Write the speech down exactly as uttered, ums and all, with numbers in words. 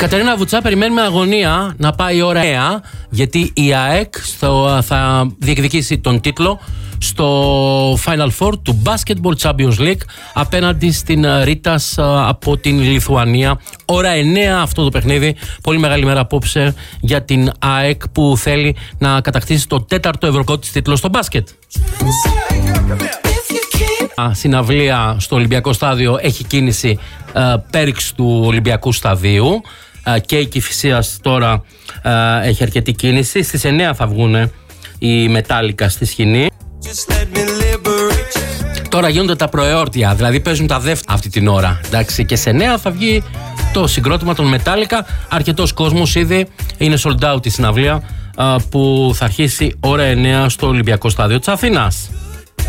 Κατερίνα Βουτσά, περιμένουμε αγωνία να πάει η ώρα εννιά, γιατί η ΑΕΚ στο, θα διεκδικήσει τον τίτλο στο Final Four του Basketball Champions League απέναντι στην Ρίτας από την Λιθουανία. Ώρα εννιά αυτό το παιχνίδι. Πολύ μεγάλη μέρα απόψε για την ΑΕΚ που θέλει να κατακτήσει το τέταρτο ευρωπαϊκό της τίτλο στο μπάσκετ. Συναυλία στο Ολυμπιακό Στάδιο έχει κίνηση ε, πέριξ του Ολυμπιακού Σταδίου ε, και η Κηφισίας τώρα ε, έχει αρκετή κίνηση. Στις εννιά θα βγουν οι Μετάλλικα στη σκηνή. Τώρα γίνονται τα προεόρτια, δηλαδή παίζουν τα δεύτερα αυτή την ώρα, εντάξει, και σε εννιά θα βγει το συγκρότημα των Μετάλλικα. Αρκετός κόσμος ήδη, είναι sold out η συναυλία ε, που θα αρχίσει ώρα εννιά στο Ολυμπιακό Στάδιο της Αθήνας.